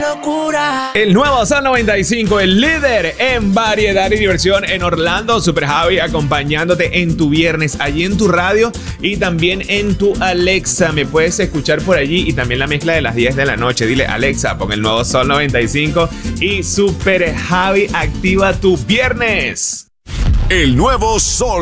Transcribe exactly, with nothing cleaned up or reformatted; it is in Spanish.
locura. El nuevo Sol noventa y cinco, el líder en variedad y diversión en Orlando. Super Javi acompañándote en tu viernes, allí en tu radio y también en tu Alexa. Me puedes escuchar por allí y también la mezcla de las diez de la noche. Dile, Alexa, pon el nuevo Sol noventa y cinco y Super Javi activa tu viernes. El nuevo Sol